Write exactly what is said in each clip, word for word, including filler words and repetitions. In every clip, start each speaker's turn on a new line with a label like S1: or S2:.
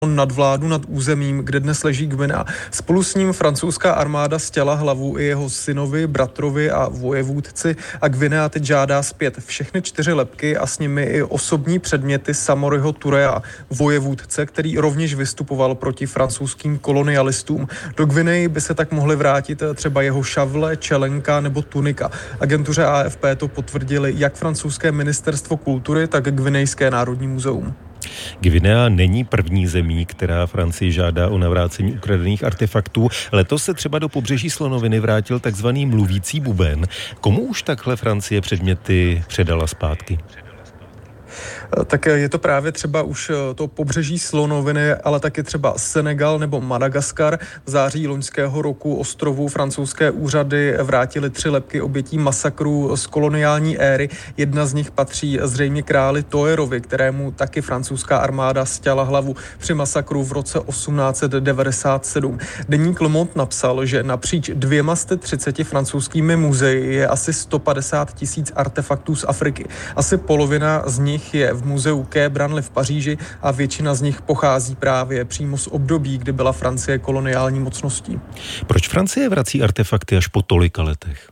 S1: nadvládu nad územím, kde dnes leží Gvinea. Spolu s ním francouzská armáda stěla hlavu i jeho synovi, bratrovi a vojevůdci a Gvinea teď žádá zpět všechny čtyři lebky a s nimi i osobní předměty Samoriho Tourea, vojevůdce, který rovněž vystupoval proti francouzským kolonialistům. Do Gvineji by se tak mohly vrátit třeba jeho šavle, čelenka nebo tunika. Agentuře A F P to potvrdili jak francouzské ministerstvo kultury, tak Gvinejské národní muzeum.
S2: Gvinea není první zemí, která Francii žádá o navrácení ukradených artefaktů. Letos se třeba do pobřeží Slonoviny vrátil takzvaný mluvící buben. Komu už takhle Francie předměty předala zpátky?
S1: Tak je to právě třeba už to pobřeží Slonoviny, ale taky třeba Senegal nebo Madagaskar. V září loňského roku ostrovu francouzské úřady vrátily tři lebky obětí masakru z koloniální éry. Jedna z nich patří zřejmě králi Tourerovi, kterému taky francouzská armáda stěla hlavu při masakru v roce osmnáct set devadesát sedm. Deník Le Monde napsal, že napříč dvěma sty třiceti francouzskými muzeji je asi sto padesát tisíc artefaktů z Afriky. Asi polovina z nich je v muzeu Quai Branly v Paříži a většina z nich pochází právě přímo z období, kdy byla Francie koloniální mocností.
S2: Proč Francie vrací artefakty až po tolika letech?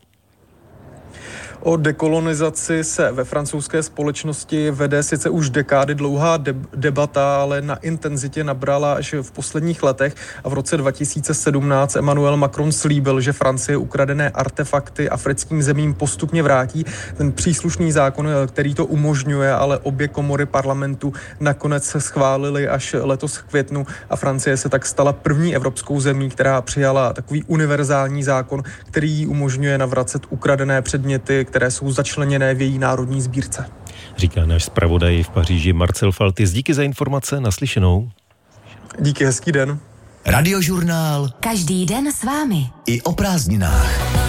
S1: O dekolonizaci se ve francouzské společnosti vede sice už dekády dlouhá debata, ale na intenzitě nabrala až v posledních letech a v roce dva tisíce sedmnáct Emmanuel Macron slíbil, že Francie ukradené artefakty africkým zemím postupně vrátí. Ten příslušný zákon, který to umožňuje, ale obě komory parlamentu nakonec se schválily až letos v květnu a Francie se tak stala první evropskou zemí, která přijala takový univerzální zákon, který umožňuje navracet ukradené předměty, které jsou začleněné v její národní sbírce.
S2: Říká náš zpravodaj v Paříži Marcel Faltis. Díky za informace, naslyšenou.
S1: Díky, hezký den.
S3: Radiožurnál.
S4: Každý den s vámi.
S3: I o prázdninách.